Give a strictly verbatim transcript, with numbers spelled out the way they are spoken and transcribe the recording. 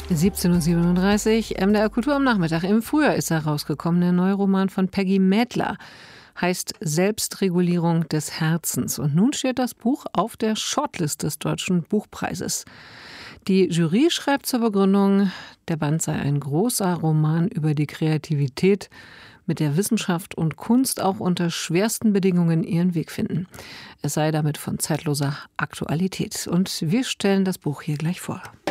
siebzehn Uhr siebenunddreißig, M D R Kultur am Nachmittag. Im Frühjahr ist herausgekommen, der neue Roman von Peggy Mädler. Heißt Selbstregulierung des Herzens. Und nun steht das Buch auf der Shortlist des Deutschen Buchpreises. Die Jury schreibt zur Begründung, der Band sei ein großer Roman über die Kreativität, mit der Wissenschaft und Kunst auch unter schwersten Bedingungen ihren Weg finden. Es sei damit von zeitloser Aktualität. Und wir stellen das Buch hier gleich vor.